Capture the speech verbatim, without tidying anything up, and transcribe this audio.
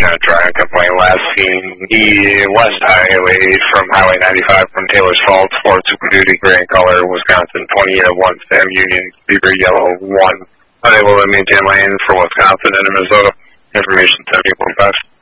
unit driving complaint last seen the West Highway from Highway ninety-five from Taylor's Falls, Ford Super Duty, gray in color, Wisconsin, twenty oh one, Sam Union, Beaver Yellow one. Unable to maintain lane for Wisconsin and Minnesota. Information seventy-four five.